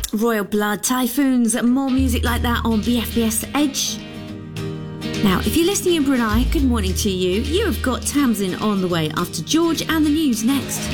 Royal Blood, Typhoons, more music like that on BFBS Edge. Now, if you're listening in Brunei, good morning to you. You have got Tamsin on the way after George and the news next.